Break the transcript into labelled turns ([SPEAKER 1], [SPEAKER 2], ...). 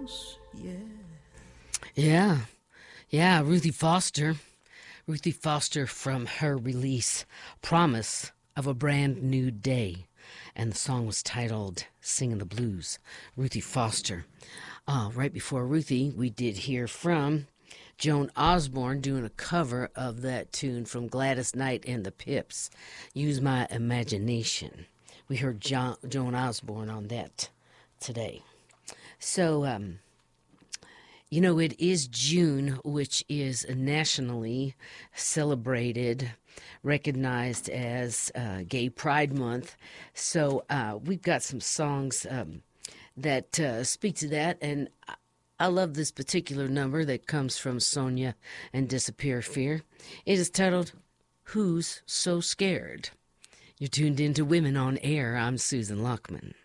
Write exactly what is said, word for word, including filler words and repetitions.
[SPEAKER 1] Yeah, yeah, Ruthie Foster. Ruthie Foster from her release, Promise of a Brand New Day. And the song was titled Singing the Blues. Ruthie Foster. Uh, right before Ruthie, we did hear from Joan Osborne doing a cover of that tune from Gladys Knight and the Pips, Use My Imagination. We heard John, Joan Osborne on that today. So, um, you know, it is June, which is nationally celebrated, recognized as uh, Gay Pride Month. So uh, we've got some songs um, that uh, speak to that. And I I love this particular number that comes from Sonia and Disappear Fear. It is titled, Who's So Scared? You're tuned into Women on Air. I'm Susan Lockman.